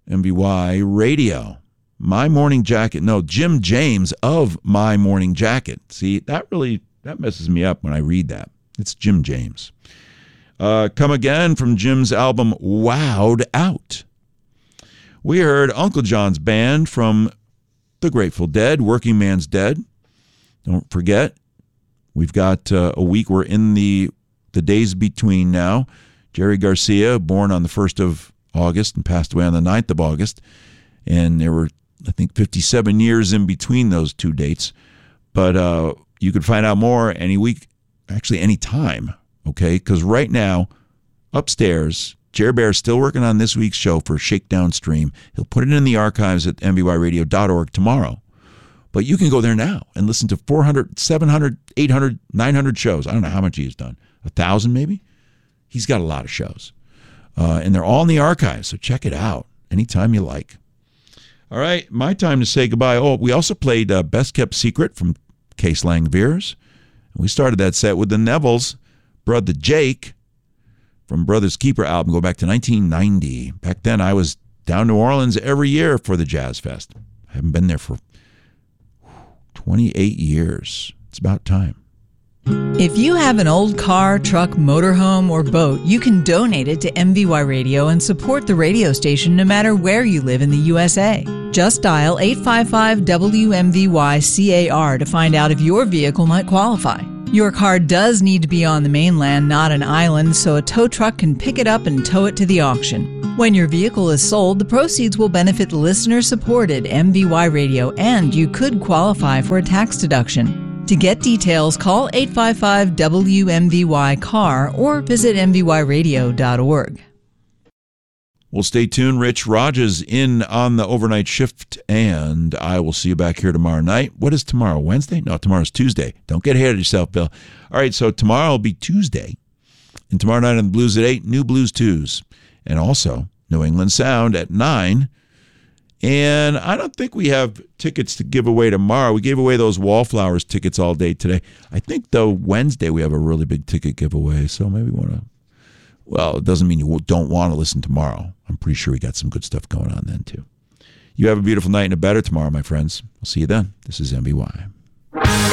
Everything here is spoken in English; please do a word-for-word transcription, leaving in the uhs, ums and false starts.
M V Y Radio. My Morning Jacket. No, Jim James of My Morning Jacket. See, that really, that messes me up when I read that. It's Jim James. Uh, Come Again from Jim's album Wowed Out. We heard Uncle John's Band from The Grateful Dead, Working Man's Dead. Don't forget, we've got uh, a week. We're in the, the days between now. Jerry Garcia, born on the first of August and passed away on the ninth of August. And there were, I think, fifty-seven years in between those two dates. But uh, you could find out more any week, actually any time, okay? Because right now, upstairs, Jerry Bear is still working on this week's show for Shakedown Stream. He'll put it in the archives at M V Y radio dot org tomorrow. But you can go there now and listen to four hundred, seven hundred, eight hundred, nine hundred shows. I don't know how much he's done. A thousand maybe? He's got a lot of shows. Uh, and they're all in the archives, so check it out anytime you like. All right, my time to say goodbye. Oh, we also played uh, Best Kept Secret from Case Langevier's. We started that set with the Nevilles, Brother Jake, from Brothers Keeper album, go back to nineteen ninety. Back then, I was down New Orleans every year for the Jazz Fest. I haven't been there for twenty-eight years. It's about time. If you have an old car, truck, motorhome, or boat, you can donate it to M V Y Radio and support the radio station no matter where you live in the U S A. Just dial eight five five W M V Y C A R to find out if your vehicle might qualify. Your car does need to be on the mainland, not an island, so a tow truck can pick it up and tow it to the auction. When your vehicle is sold, the proceeds will benefit listener-supported M V Y Radio, and you could qualify for a tax deduction. To get details, call eight five five W M V Y C A R or visit M V Y radio dot org. Well, stay tuned. Rich Rogers in on the overnight shift, and I will see you back here tomorrow night. What is tomorrow? Wednesday? No, tomorrow's Tuesday. Don't get ahead of yourself, Bill. All right, so tomorrow will be Tuesday, and tomorrow night on the Blues at eight, New Blues twos, and also New England Sound at nine. And I don't think we have tickets to give away tomorrow. We gave away those Wallflowers tickets all day today. I think, though, Wednesday we have a really big ticket giveaway, so maybe we want to, well, it doesn't mean you don't want to listen tomorrow. I'm pretty sure we got some good stuff going on then, too. You have a beautiful night and a better tomorrow, my friends. I'll see you then. This is M V Y.